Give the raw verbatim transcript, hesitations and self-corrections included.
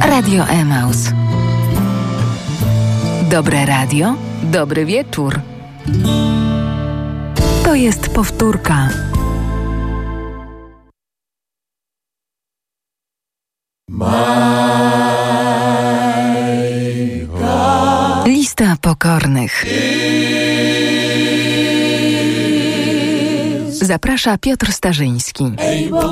Radio Emaus. Dobre radio, dobry wieczór. To jest powtórka. Lista pokornych. Zaprasza Piotr Starzyński.